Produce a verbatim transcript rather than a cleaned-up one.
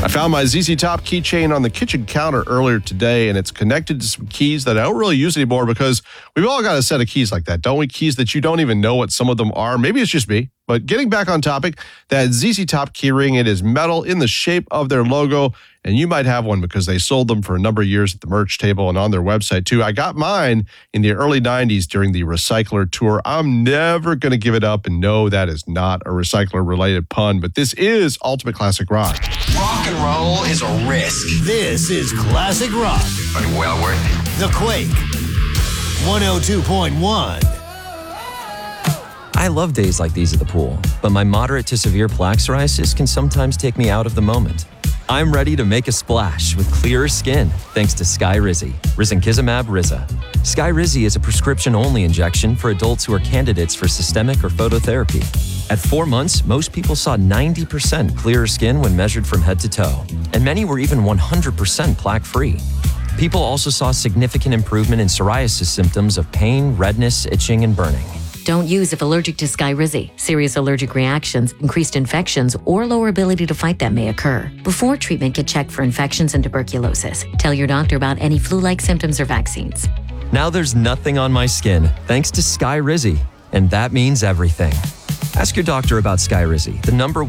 I found my Z Z Top keychain on the kitchen counter earlier today, and it's connected to some keys that I don't really use anymore because we've all got a set of keys like that, don't we? Keys that you don't even know what some of them are. Maybe it's just me. But getting back on topic, that Z Z Top keyring, it is metal in the shape of their logo, and you might have one because they sold them for a number of years at the merch table and on their website too. I got mine in the early nineties during the Recycler Tour. I'm never going to give it up, and no, that is not a Recycler-related pun, but this is Ultimate Classic Rock. Rock and roll is a risk. This is Classic Rock. But well worth it. The Quake. one oh two point one. I love days like these at the pool, but my moderate to severe plaque psoriasis can sometimes take me out of the moment. I'm ready to make a splash with clearer skin thanks to Skyrizi, Risankizumab Riza. Skyrizi is a prescription-only injection for adults who are candidates for systemic or phototherapy. At four months, most people saw ninety percent clearer skin when measured from head to toe, and many were even one hundred percent plaque-free. People also saw significant improvement in psoriasis symptoms of pain, redness, itching, and burning. Don't use if allergic to Skyrizi. Serious allergic reactions, increased infections, or lower ability to fight them may occur. Before treatment, get checked for infections and tuberculosis. Tell your doctor about any flu-like symptoms or vaccines. Now there's nothing on my skin thanks to Skyrizi, and that means everything. Ask your doctor about Skyrizi, the number